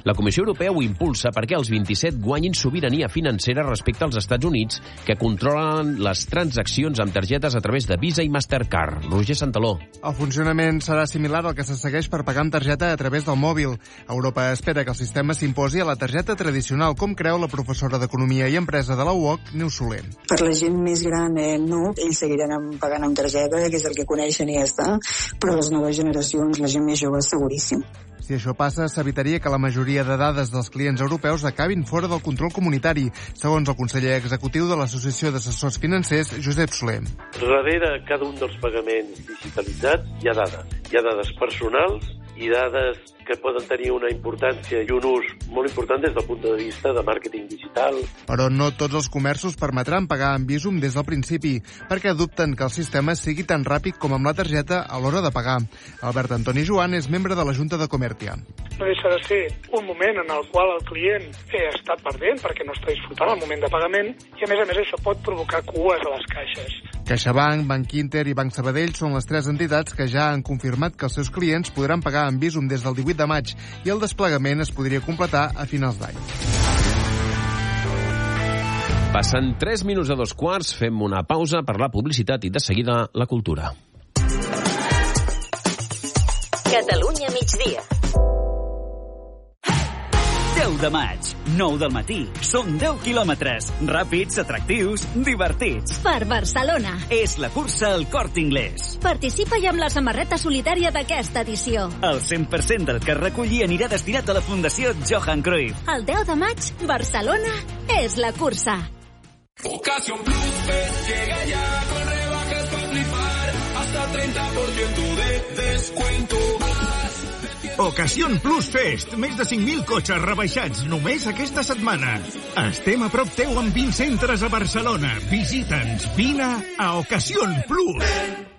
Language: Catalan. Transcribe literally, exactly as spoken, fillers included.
La Comissió Europea ho impulsa perquè els vint-i-set guanyin sobirania financera respecte als Estats Units, que controlen les transaccions amb targetes a través de Visa i Mastercard. Roger Santaló. El funcionament serà similar al que se segueix per pagar amb targeta a través del mòbil. Europa espera que el sistema s'imposi a la targeta tradicional, com creu la professora d'Economia i Empresa de la U O C, Neus Soler. Per la gent més gran, eh, no. Ells seguiran pagant amb targeta, que és el que coneixen i ja està, però les noves generacions, la gent més jove, seguríssim. Si això passa, s'evitaria que la majoria de dades dels clients europeus acabin fora del control comunitari, segons el conseller executiu de l'Associació d'Assessors Financers, Josep Soler. Darrere cada un dels pagaments digitalitzats hi ha dades. Hi ha dades personals i dades que poden tenir una importància i un ús molt important des del punt de vista de màrqueting digital. Però no tots els comerços permetran pagar amb Bizum des del principi, perquè dubten que el sistema sigui tan ràpid com amb la targeta a l'hora de pagar. Albert Antoni Joan és membre de la Junta de Comertia. No deixa de ser un moment en el qual el client eh, està perdent perquè no està disfrutant el moment de pagament i, a més a més, això pot provocar cues a les caixes. CaixaBank, Banc Inter i Banc Sabadell són les tres entitats que ja han confirmat que els seus clients podran pagar amb Bizum des del divuit de maig i el desplegament es podria completar a finals d'any. Passen tres minuts a dos quarts, fem una pausa per la publicitat i de seguida la cultura. Catalunya migdia. deu de maig, nou del matí. Són deu quilòmetres. Ràpids, atractius, divertits. Per Barcelona. És la cursa al Corte Inglés. Participa-hi amb la samarreta solidària d'aquesta edició. El cent per cent del que es reculli anirà destinat a la Fundació Johan Cruyff. El deu de maig, Barcelona és la cursa. Ocasión Plus Fest llega ya con rebajas para flipar. Hasta treinta por ciento de descuento. Ocasión Plus Fest. Més de cinc mil cotxes rebaixats només aquesta setmana. Estem a prop teu amb vint centres a Barcelona. Visita'ns. Vine a Ocasión Plus.